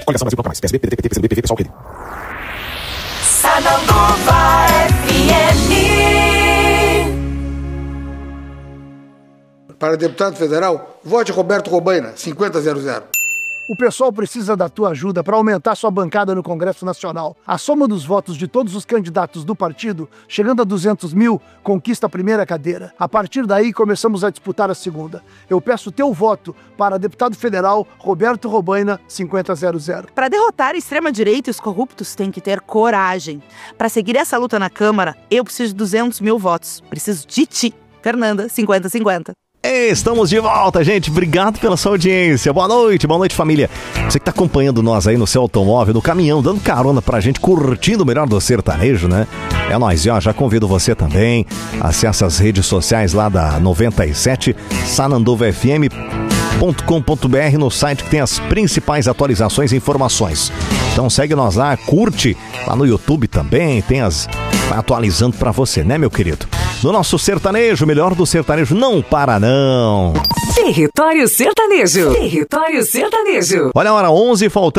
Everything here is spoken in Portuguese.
Coligação Brasil Bloco Mais. PSB, PDT, PT, PCdoB, PV, PSOL, PD. Sananduva FM. Para deputado federal, vote Roberto Robaina, 5000. O pessoal precisa da tua ajuda para aumentar sua bancada no Congresso Nacional. A soma dos votos de todos os candidatos do partido, chegando a 200 mil, conquista a primeira cadeira. A partir daí, começamos a disputar a segunda. Eu peço teu voto para deputado federal Roberto Robaina, 5000. Para derrotar a extrema-direita e os corruptos, tem que ter coragem. Para seguir essa luta na Câmara, eu preciso de 200 mil votos. Preciso de ti. Fernanda, 50-50. Estamos de volta, gente. Obrigado pela sua audiência. Boa noite, família. Você que tá acompanhando nós aí no seu automóvel, no caminhão, dando carona pra gente, curtindo o melhor do sertanejo, né? É nóis, e ó, já convido você também. Acesse as redes sociais lá da 97, sananduvafm.com.br, no site que tem as principais atualizações e informações. Então segue nós lá, curte lá no YouTube também, tem vai atualizando pra você, né, meu querido? No nosso sertanejo, melhor do sertanejo, não para não. Território Sertanejo. Território Sertanejo. Olha a hora, 11, faltando